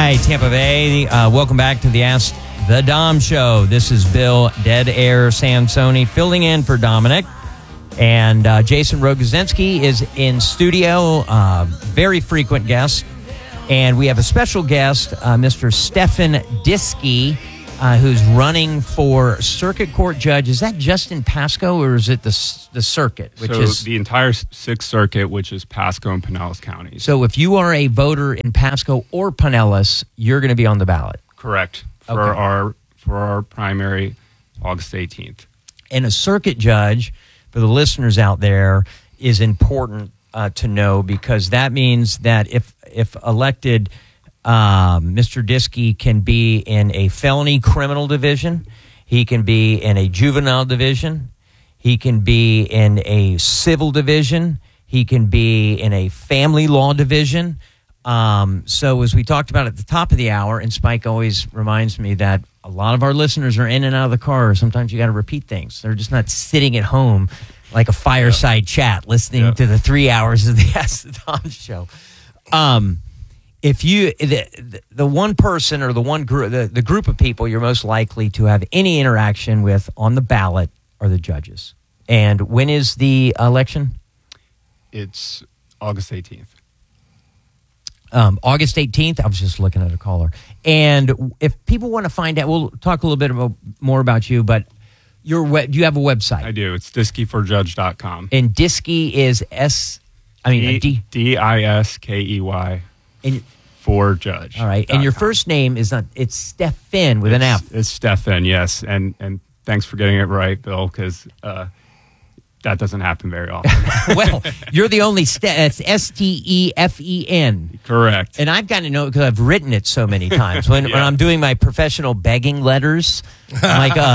right, Tampa Bay. Welcome back to the Ask the Dom Show. This is Bill Dead Air Sansoni filling in for Dominic. And Jason Rogozinski is in studio, very frequent guest. And we have a special guest, Mr. Stefan Diski, who's running for circuit court judge. Is that just in Pasco, or is it the circuit? Which is the entire 6th Circuit, which is Pasco and Pinellas counties. So if you are a voter in Pasco or Pinellas, you're going to be on the ballot. Correct. For our primary, August 18th. And a circuit judge, for the listeners out there, is important to know, because that means that if elected, Mr. Diski can be in a felony criminal division, he can be in a juvenile division, he can be in a civil division, he can be in a family law division. So as we talked about at the top of the hour, and Spike always reminds me that a lot of our listeners are in and out of the car. Sometimes you got to repeat things. They're just not sitting at home like a fireside chat listening to the 3 hours of the Ask the Dom Show. If you the one person or the one group, the group of people you're most likely to have any interaction with on the ballot are the judges. And when is the election? It's August 18th. August 18th. I was just looking at a caller. And if people want to find out, we'll talk a little bit more about you, but do you have a website? I do. It's diskeyforjudge.com. And Diskey is D-I-S-K-E-Y for judge. All right. And your first name is not, it's Stefan with an F. It's Stefan, yes. And thanks for getting it right, Bill, because that doesn't happen very often. Well, you're the only it's Stefen. Correct. And I've got to know it because I've written it so many times. When I'm doing my professional begging letters, I'm like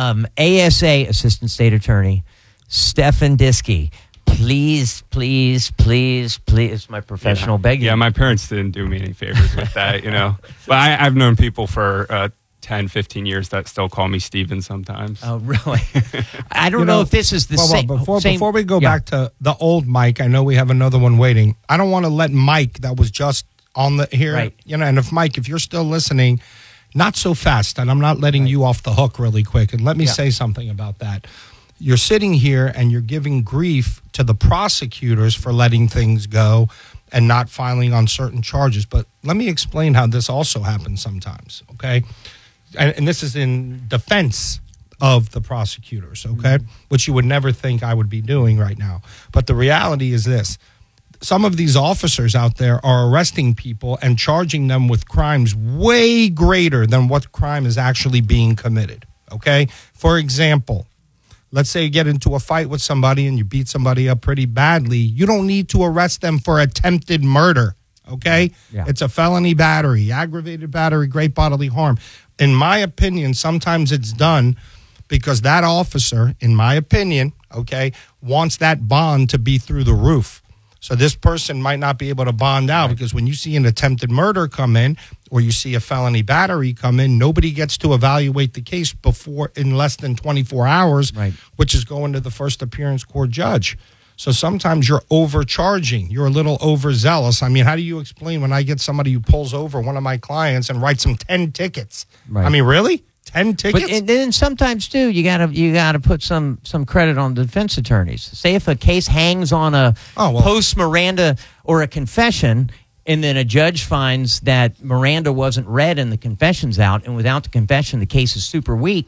ASA, Assistant State Attorney, Stefan Diski. Please, please, please, please. It's my professional begging. Yeah, my parents didn't do me any favors with that, But I've known people for 10, 15 years that still call me Steven sometimes. Oh, really? I don't know if this is the same. Before we go back to the old Mike, I know we have another one waiting. I don't want to let Mike, that was just on the here, right. And if Mike, if you're still listening, not so fast, and I'm not letting you off the hook really quick. And let me say something about that. You're sitting here and you're giving grief to the prosecutors for letting things go and not filing on certain charges. But let me explain how this also happens sometimes, okay? And this is in defense of the prosecutors, okay? Which you would never think I would be doing right now. But the reality is this. Some of these officers out there are arresting people and charging them with crimes way greater than what crime is actually being committed, okay? For example, let's say you get into a fight with somebody and you beat somebody up pretty badly. You don't need to arrest them for attempted murder, okay? Yeah. It's a felony battery, aggravated battery, great bodily harm. In my opinion, sometimes it's done because that officer, in my opinion, okay, wants that bond to be through the roof. So this person might not be able to bond out because when you see an attempted murder come in or you see a felony battery come in, nobody gets to evaluate the case before in less than 24 hours, which is going to the first appearance court judge. So sometimes you're overcharging. You're a little overzealous. I mean, how do you explain when I get somebody who pulls over one of my clients and writes them 10 tickets? Right. I mean, really? 10 tickets? But and then sometimes too, you gotta put some credit on the defense attorneys. Say if a case hangs on a post Miranda or a confession, and then a judge finds that Miranda wasn't read and the confession's out, and without the confession, the case is super weak.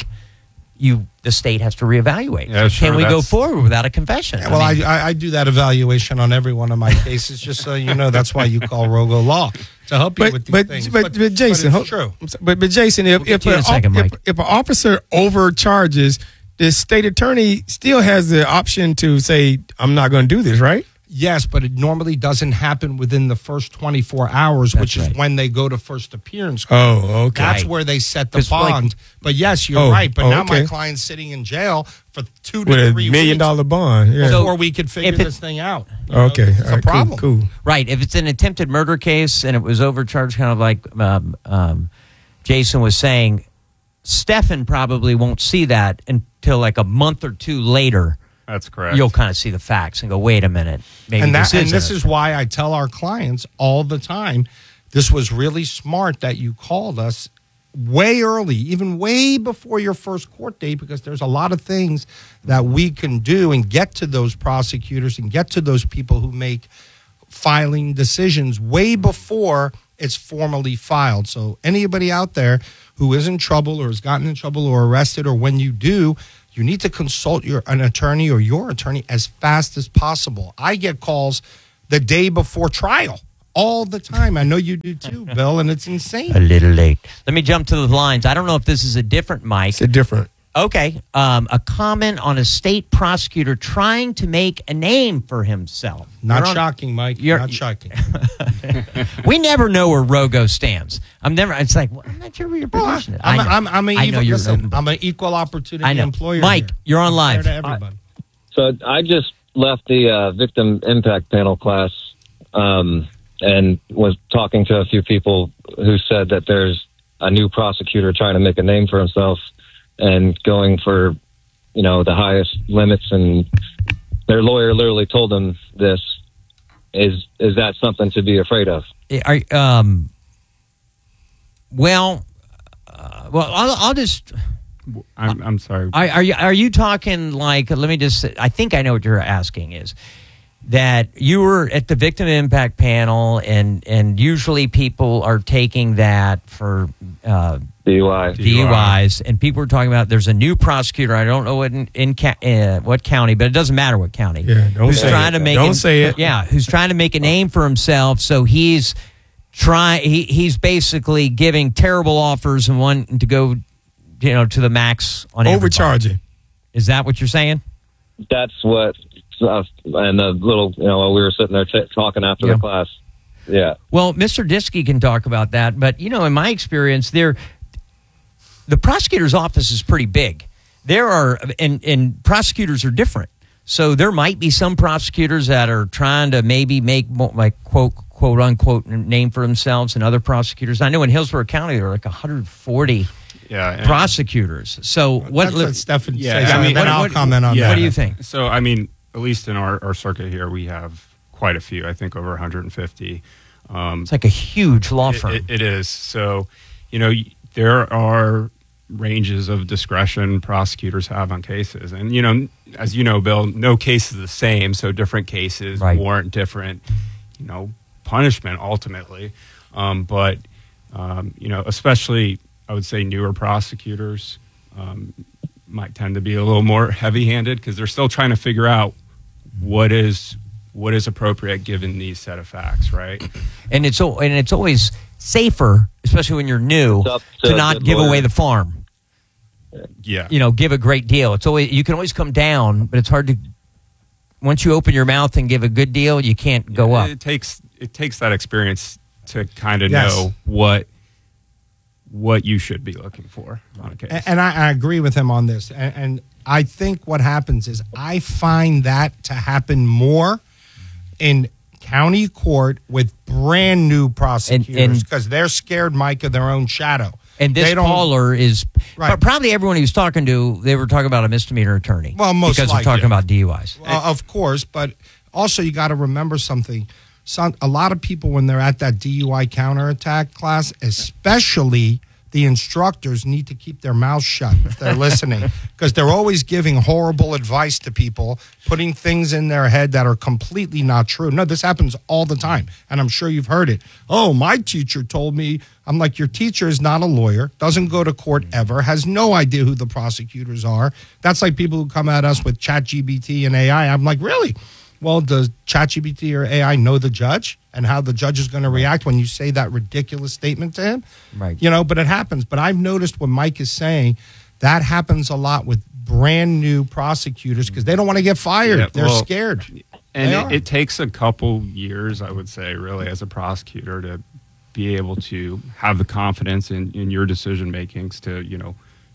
The state has to reevaluate. Yeah, sure, Can we go forward without a confession? Yeah, well, I do that evaluation on every one of my cases, just so you know. That's why you call Rogo Law, to help you with these things. But Jason, it's true. But Jason, if an officer overcharges, the state attorney still has the option to say, "I'm not going to do this," right? Yes, but it normally doesn't happen within the first 24 hours, which is when they go to first appearance. Oh, okay. That's where they set the bond. But yes, you're right. But now my client's sitting in jail for 2 to 3 weeks. With $1 million bond. Yeah. Before we could figure this thing out. Okay. It's a problem. Cool. Right. If it's an attempted murder case and it was overcharged, kind of like Jason was saying, Stefan probably won't see that until like a month or two later. That's correct. You'll kind of see the facts and go, wait a minute. Maybe this is why I tell our clients all the time, this was really smart that you called us way early, even way before your first court date, because there's a lot of things that we can do and get to those prosecutors and get to those people who make filing decisions way before it's formally filed. So anybody out there who is in trouble or has gotten in trouble or arrested, or when you do, you need to consult an attorney or your attorney as fast as possible. I get calls the day before trial all the time. I know you do too, Bill, and it's insane. A little late. Let me jump to the lines. I don't know if this is a different Mike. It's a different. Okay. A comment on a state prosecutor trying to make a name for himself. Not shocking, Mike. Not shocking. We never know where Rogo stands. It's like, well, I'm not sure where your position is. I'm an equal opportunity employer. Mike, here. you're on live. To everybody. So I just left the victim impact panel class and was talking to a few people who said that there's a new prosecutor trying to make a name for himself and going for, the highest limits, and their lawyer literally told them this. Is that something to be afraid of? I'll just. I'm sorry. Are you talking like? Let me just. I think I know what you're asking is that you were at the victim impact panel, and usually people are taking that for DUIs, and people were talking about there's a new prosecutor. I don't know what what county, but it doesn't matter what county. Yeah, who's trying to make a name for himself. So he's basically giving terrible offers and wanting to go, to the max on overcharging. Is that what you're saying? That's what. And the little, while we were sitting there talking after the class. Yeah. Well, Mr. Diskey can talk about that, but in my experience, the prosecutor's office is pretty big. There are, and prosecutors are different. So there might be some prosecutors that are trying to maybe make like quote unquote name for themselves, and other prosecutors. I know in Hillsborough County there are like 140 prosecutors. So what? Let Stephan say. I'll comment on that. What do you think? So at least in our circuit here, we have quite a few. I think over 150. It's like a huge law firm. It is. So, there are ranges of discretion prosecutors have on cases. And, as you know, Bill, no case is the same. So different cases warrant different, punishment ultimately. But, especially, I would say newer prosecutors might tend to be a little more heavy-handed because they're still trying to figure out what is appropriate given these set of facts, right? And it's always safer, especially when you're new, to not give away the farm. Yeah, give a great deal. It's always, you can always come down, but it's hard to. Once you open your mouth and give a good deal, you can't go up. It takes that experience to kind of know what you should be looking for on a case. And I agree with him on this. And I think what happens is I find that to happen more in county court with brand new prosecutors because they're scared, Mike, of their own shadow. And this caller is probably everyone he was talking to, they were talking about a misdemeanor attorney. Well, most because likely. we're talking about DUIs. Of course, but also you got to remember something. A lot of people, when they're at that DUI counterattack class, especially the instructors, need to keep their mouths shut if they're listening, because they're always giving horrible advice to people, putting things in their head that are completely not true. No, this happens all the time, and I'm sure you've heard it. Oh, my teacher told me. I'm like, your teacher is not a lawyer, doesn't go to court ever, has no idea who the prosecutors are. That's like people who come at us with ChatGPT and AI. I'm like, really? Well, does ChatGPT or AI know the judge and how the judge is going to react when you say that ridiculous statement to him? Right. But it happens. But I've noticed what Mike is saying, that happens a lot with brand new prosecutors because they don't want to get fired. Yeah, they're scared. And it takes a couple years, I would say, really, as a prosecutor to be able to have the confidence in your decision makings to,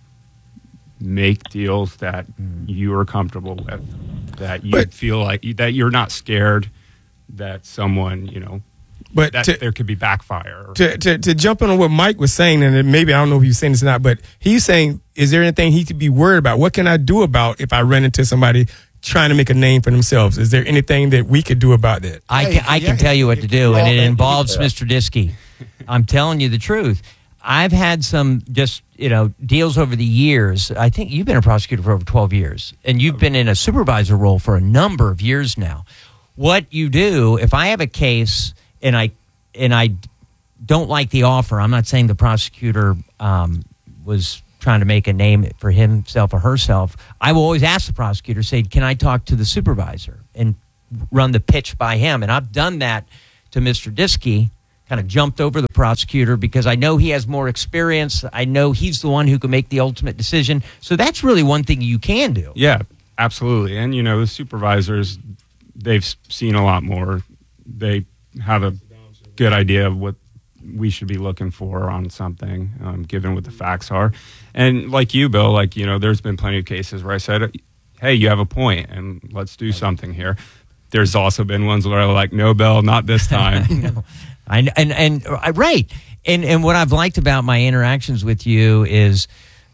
make deals that you are comfortable with, that you feel like that you're not scared that someone, but there could be backfire. To jump on what Mike was saying, and maybe I don't know if he was saying this or not, but he's saying, is there anything he could be worried about? What can I do about if I run into somebody trying to make a name for themselves. Is there anything that we could do about that? I can tell you what to do, and it involves Mr. Diskey. I'm telling you the truth. I've had some just, deals over the years. I think you've been a prosecutor for over 12 years, and you've been in a supervisor role for a number of years now. What you do, if I have a case and I don't like the offer, I'm not saying the prosecutor was trying to make a name for himself or herself, I will always ask the prosecutor, say, can I talk to the supervisor and run the pitch by him? And I've done that to Mr. Diskey, kind of jumped over the prosecutor because I know he has more experience. I know he's the one who can make the ultimate decision. So that's really one thing you can do. Yeah, absolutely. And, the supervisors, they've seen a lot more. They have a good idea of what we should be looking for on something, given what the facts are. And like you, Bill, there's been plenty of cases where I said, hey, you have a point, and let's do something here. There's also been ones where I'm like, no, Bill, not this time. Right. And what I've liked about my interactions with you is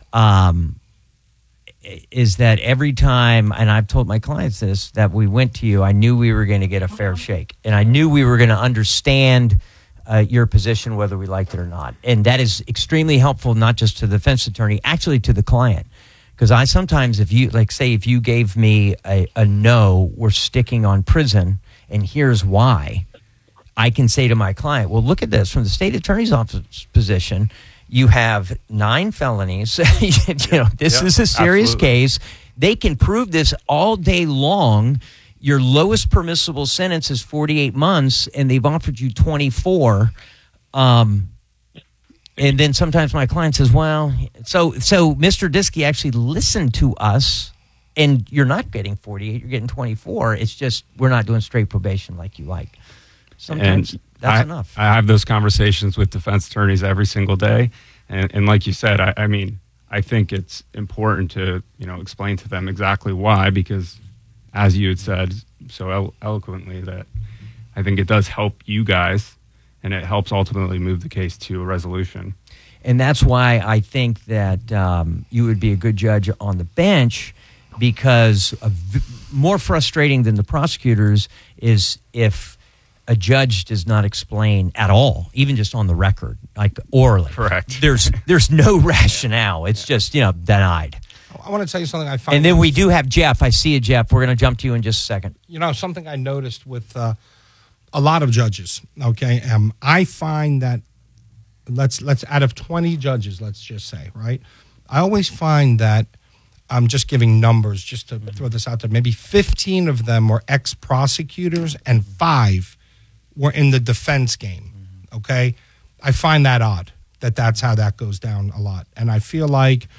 that every time, and I've told my clients this, that we went to you, I knew we were going to get a fair shake, and I knew we were going to understand your position, whether we liked it or not. And that is extremely helpful, not just to the defense attorney, actually to the client. Because I sometimes, if you gave me a no, we're sticking on prison, and here's why, I can say to my client, well, look at this. From the state attorney's office position, you have 9 felonies. This is a serious case. They can prove this all day long. Your lowest permissible sentence is 48 months, and they've offered you 24. And then sometimes my client says, well, so Mr. Diskey actually listened to us, and you're not getting 48, you're getting 24. It's just we're not doing straight probation like you like. Sometimes that's enough. I have those conversations with defense attorneys every single day. And like you said, I think it's important to, explain to them exactly why, because as you had said so eloquently, that I think it does help you guys, and it helps ultimately move the case to a resolution. And that's why I think that you would be a good judge on the bench, because more frustrating than the prosecutors is if a judge does not explain at all, even just on the record, like orally. Correct. There's no rationale. It's just, denied. I want to tell you something I found. And then we do have Jeff. I see you, Jeff. We're going to jump to you in just a second. Something I noticed with a lot of judges, okay? I find that, let's out of 20 judges, let's just say, right? I always find that, I'm just giving numbers just to throw this out there, maybe 15 of them were ex-prosecutors and 5 were in the defense game, okay? I find that odd, that's how that goes down a lot. And I feel like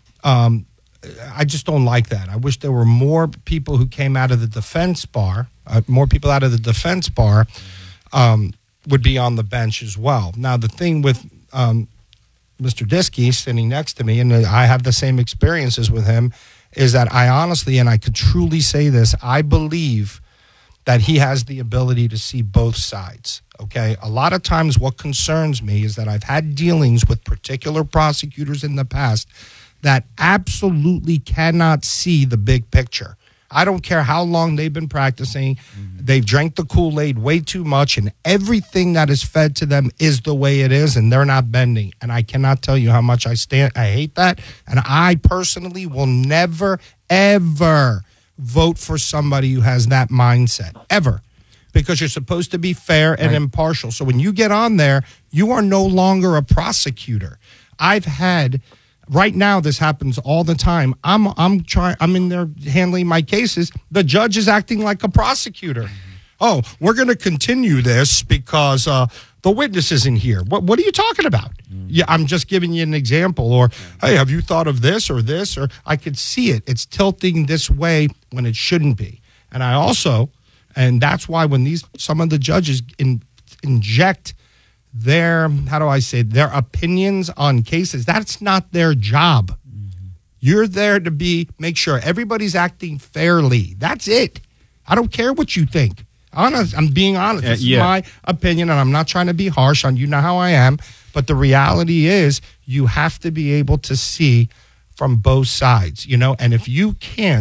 I just don't like that. I wish there were more people who came out of the defense bar, more people out of the defense bar would be on the bench as well. Now, the thing with Mr. Diskey sitting next to me, and I have the same experiences with him, is that I honestly, and I could truly say this, I believe that he has the ability to see both sides, okay? A lot of times what concerns me is that I've had dealings with particular prosecutors in the past that absolutely cannot see the big picture. I don't care how long they've been practicing. They've drank the Kool-Aid way too much, and everything that is fed to them is the way it is, and they're not bending. And I cannot tell you how much I hate that. And I personally will never, ever vote for somebody who has that mindset, ever. Because you're supposed to be fair and impartial. So when you get on there, you are no longer a prosecutor. I've had... Right now, this happens all the time. I'm in there handling my cases. The judge is acting like a prosecutor. Oh, we're going to continue this because the witness isn't here. What are you talking about? Yeah, I'm just giving you an example. Or, hey, have you thought of this or this? Or I could see it. It's tilting this way when it shouldn't be. And I also, and that's why when some of the judges inject their opinions on cases, that's not their job. You're there to make sure everybody's acting fairly. That's it. I don't care what you think. I'm being honest. This is my opinion, and I'm not trying to be harsh on you. Know how I am. But the reality is you have to be able to see from both sides, and if you can't,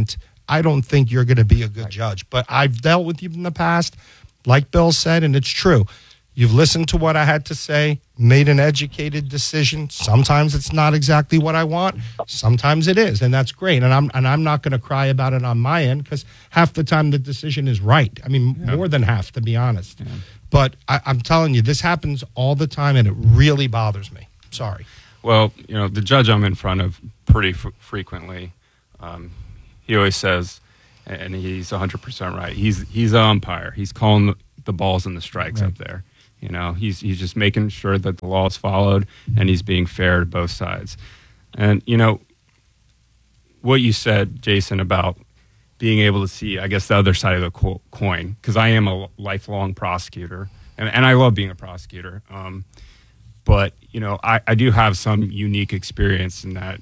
I don't think you're going to be a good judge. But I've dealt with you in the past, like Bill said, and it's true. You've listened to what I had to say, made an educated decision. Sometimes it's not exactly what I want. Sometimes it is, and that's great. And I'm not going to cry about it on my end because half the time the decision is right. I mean, more than half, to be honest. Yeah. But I'm telling you, this happens all the time, and it really bothers me. Sorry. Well, the judge I'm in front of pretty frequently, he always says, and he's 100% right, he's an umpire. He's calling the balls and the strikes up there. He's just making sure that the law is followed, and he's being fair to both sides. And, what you said, Jason, about being able to see, I guess, the other side of the coin, because I am a lifelong prosecutor, and I love being a prosecutor. But, I do have some unique experience in that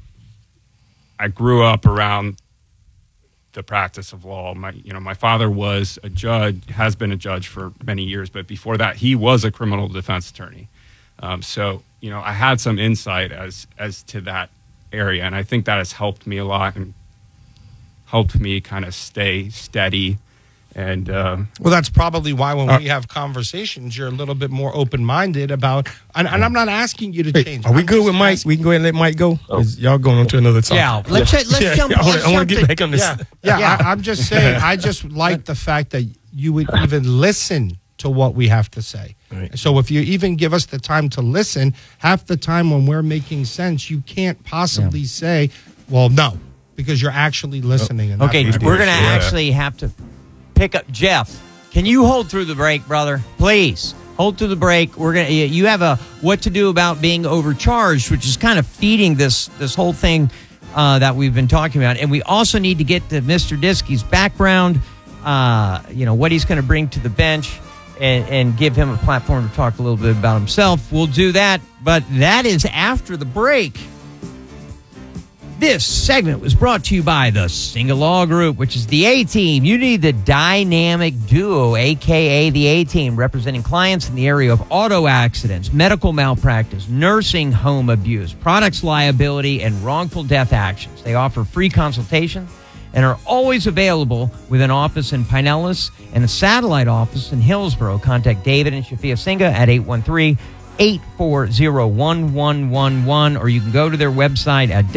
I grew up around the practice of law. My father was a judge, has been a judge for many years, but before that, he was a criminal defense attorney. So, I had some insight as to that area, and I think that has helped me a lot and helped me kind of stay steady. And well, that's probably why when we have conversations, you're a little bit more open-minded about. And I'm not asking you to change. Are we good with Mike? We can go ahead and let Mike go. Y'all going on to another topic? Yeah, let's jump. I want to get back on this. I'm just saying. I just like the fact that you would even listen to what we have to say. Right. So if you even give us the time to listen, half the time when we're making sense, you can't possibly say, "Well, no," because you're actually listening. And okay, we're going to actually have to pick up Jeff. Can you hold through the break, brother? Please hold through the break. We're gonna. You have a what to do about being overcharged, which is kind of feeding this whole thing that we've been talking about, and we also need to get to Mr. Diskey's background. What he's going to bring to the bench, and give him a platform to talk a little bit about himself. We'll do that, but that is after the break. This segment was brought to you by the Single Law Group, which is the A-Team. You need the dynamic duo, a.k.a. the A-Team, representing clients in the area of auto accidents, medical malpractice, nursing home abuse, products liability, and wrongful death actions. They offer free consultation and are always available with an office in Pinellas and a satellite office in Hillsborough. Contact David and Shafia Singa at 813-840-1111, or you can go to their website at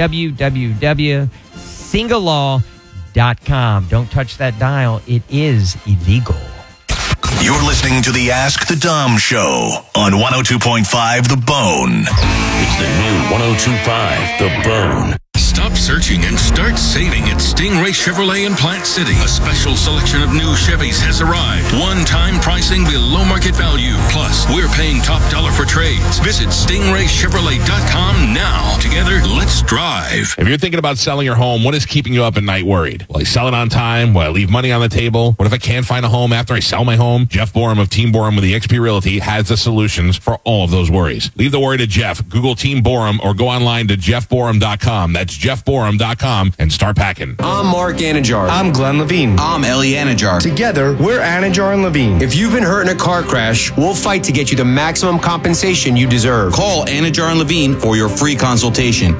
www.singalaw.com. Don't touch that dial. It is illegal. You're listening to the Ask the Dom Show on 102.5 The Bone. It's the new 102.5 The Bone. Stop searching and start saving at Stingray Chevrolet in Plant City. A special selection of new Chevys has arrived. One-time pricing below market value. Plus, we're paying top dollar for trades. Visit StingrayChevrolet.com now. Together, let's drive. If you're thinking about selling your home, what is keeping you up at night worried? Will I sell it on time? Will I leave money on the table? What if I can't find a home after I sell my home? Jeff Borum of Team Borum with eXp Realty has the solutions for all of those worries. Leave the worry to Jeff. Google Team Borum or go online to JeffBorum.com. That's JeffBorum.com and start packing. I'm Mark Anajar. I'm Glenn Levine. I'm Ellie Anajar. Together, we're Anajar and Levine. If you've been hurt in a car crash, we'll fight to get you the maximum compensation you deserve. Call Anajar and Levine for your free consultation.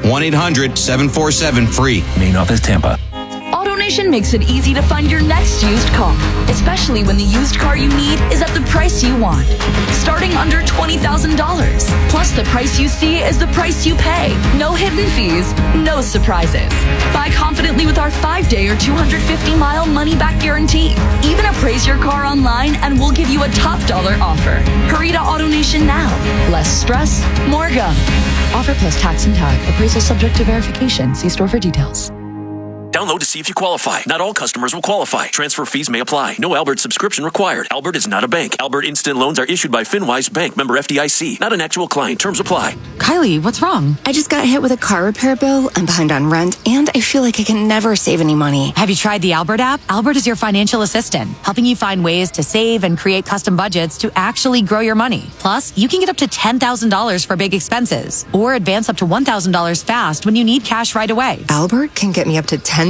1-800-747-FREE. Main office, Tampa. AutoNation makes it easy to find your next used car, especially when the used car you need is at the price you want. Starting under $20,000. Plus, the price you see is the price you pay. No hidden fees, no surprises. Buy confidently with our 5-day or 250-mile money-back guarantee. Even appraise your car online and we'll give you a top dollar offer. Hurry to AutoNation now. Less stress, more go. Offer plus tax and tag. Appraisal subject to verification. See store for details. Download to see if you qualify. Not all customers will qualify. Transfer fees may apply. No Albert subscription required. Albert is not a bank. Albert Instant Loans are issued by FinWise Bank, member FDIC. Not an actual client. Terms apply. Kylie, what's wrong? I just got hit with a car repair bill. I'm behind on rent, and I feel like I can never save any money. Have you tried the Albert app? Albert is your financial assistant, helping you find ways to save and create custom budgets to actually grow your money. Plus, you can get up to $10,000 for big expenses, or advance up to $1,000 fast when you need cash right away. Albert can get me up to $10,000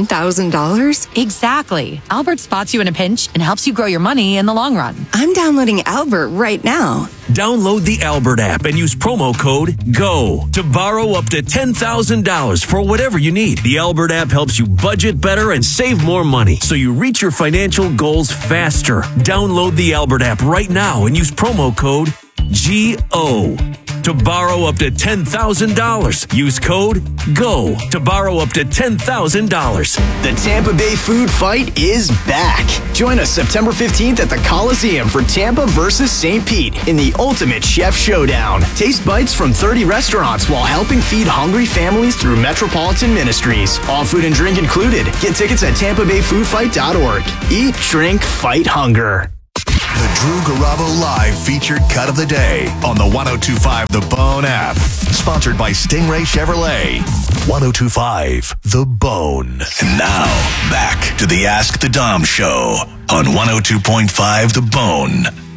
$10,000? Exactly. Albert spots you in a pinch and helps you grow your money in the long run. I'm downloading Albert right now. Download the Albert app and use promo code GO to borrow up to $10,000 for whatever you need. The Albert app helps you budget better and save more money so you reach your financial goals faster. Download the Albert app right now and use promo code GO to borrow up to $10,000. Use code GO to borrow up to $10,000. The Tampa Bay Food Fight is back. Join us September 15th at the Coliseum for Tampa versus St. Pete in the Ultimate Chef Showdown. Taste bites from 30 restaurants while helping feed hungry families through Metropolitan Ministries. All food and drink included. Get tickets at TampaBayFoodFight.org. Eat, drink, fight hunger. The Drew Garabo Live featured cut of the day on the 102.5 The Bone app. Sponsored by Stingray Chevrolet. 102.5 The Bone. And now, back to the Ask the Dom Show on 102.5 The Bone.